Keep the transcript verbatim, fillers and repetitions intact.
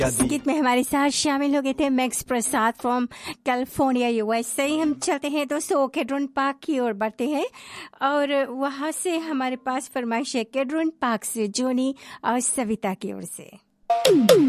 इस गीत में हमारे साथ शामिल हो गए थे max Prasad from California USA. हम चलते हैं दोस्तों केड्रॉन पार्क की ओर बढ़ते हैं और वहां से हमारे पास फरमाइश है केड्रॉन पार्क से जोनी और सविता की ओर से।